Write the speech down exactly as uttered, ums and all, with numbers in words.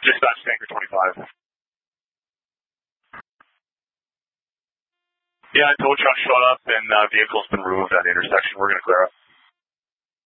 Dispatch Tanker twenty-five. Yeah, tow truck showed up and uh, vehicle's been removed at the intersection. We're going to clear up.